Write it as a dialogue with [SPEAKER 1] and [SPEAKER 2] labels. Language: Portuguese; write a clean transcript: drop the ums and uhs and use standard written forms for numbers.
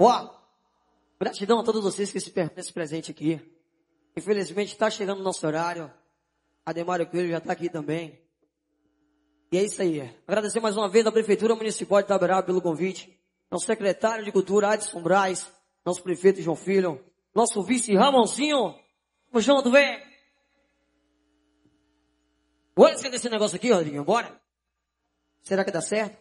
[SPEAKER 1] Ó, gratidão a todos vocês que se pertencem presente aqui. Infelizmente está chegando o nosso horário. Ademário Coelho já está aqui também. E é isso aí. Agradecer mais uma vez à Prefeitura Municipal de Itaberaba pelo convite. Nosso secretário de Cultura, Adson Braz. Nosso prefeito João Filho. Nosso vice Ramonzinho. Tamo junto, vem. Vou descer desse negócio aqui, Rodriguinho. Bora. Será que dá certo?